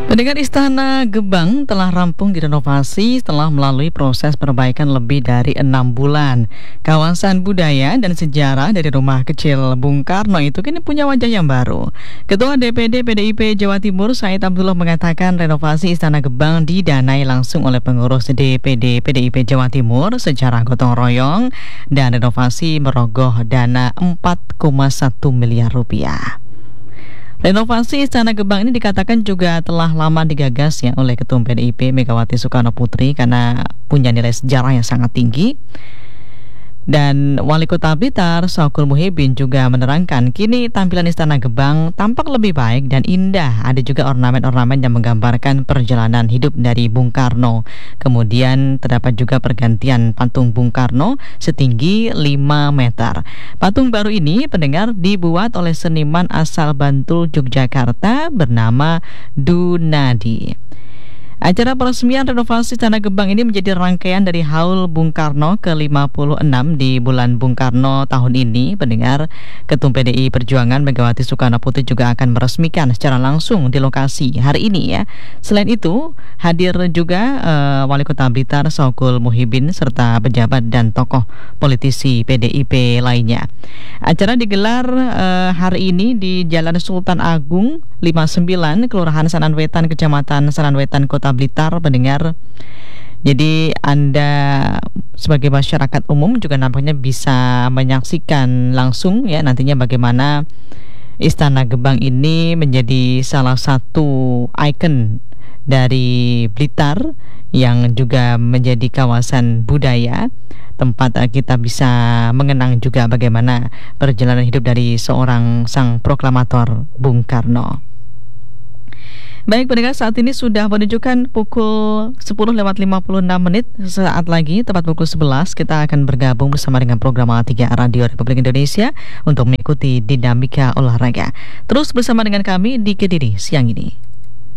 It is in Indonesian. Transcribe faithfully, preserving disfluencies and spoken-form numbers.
Pendengar, Istana Gebang telah rampung direnovasi setelah melalui proses perbaikan lebih dari enam bulan. Kawasan budaya dan sejarah dari rumah kecil Bung Karno itu kini punya wajah yang baru. Ketua D P D P D I P Jawa Timur, Said Abdullah, mengatakan renovasi Istana Gebang didanai langsung oleh pengurus D P D P D I P Jawa Timur secara gotong royong dan renovasi merogoh dana empat koma satu miliar rupiah. Renovasi Istana Gebang ini dikatakan juga telah lama digagas ya oleh Ketum P D I P Megawati Soekarno Putri karena punya nilai sejarah yang sangat tinggi. Dan Wali Kota Blitar, Saukul Muhibin, juga menerangkan kini tampilan Istana Gebang tampak lebih baik dan indah. Ada juga ornamen-ornamen yang menggambarkan perjalanan hidup dari Bung Karno. Kemudian terdapat juga pergantian patung Bung Karno setinggi lima meter. Patung baru ini, pendengar, dibuat oleh seniman asal Bantul, Yogyakarta bernama Dunadi. Acara peresmian renovasi Istana Gebang ini menjadi rangkaian dari Haul Bung Karno ke lima puluh enam di bulan Bung Karno tahun ini. Pendengar, Ketum P D I Perjuangan Megawati Soekarno Putri juga akan meresmikan secara langsung di lokasi hari ini ya. Selain itu, hadir juga uh, Wali Kota Blitar, Saukul Muhibin, serta pejabat dan tokoh politisi P D I P lainnya. Acara digelar uh, hari ini di Jalan Sultan Agung lima puluh sembilan, Kelurahan Sanan Wetan, Kecamatan Sanan Wetan, Kota Blitar, pendengar. Jadi Anda sebagai masyarakat umum juga nampaknya bisa menyaksikan langsung ya nantinya bagaimana Istana Gebang ini menjadi salah satu ikon dari Blitar yang juga menjadi kawasan budaya, tempat kita bisa mengenang juga bagaimana perjalanan hidup dari seorang sang proklamator Bung Karno. Baik pendengar, saat ini sudah menunjukkan pukul sepuluh lewat lima puluh enam menit. Saat lagi tepat pukul sebelas kita akan bergabung bersama dengan program tiga Radio Republik Indonesia untuk mengikuti dinamika olahraga. Terus bersama dengan kami di Kediri siang ini.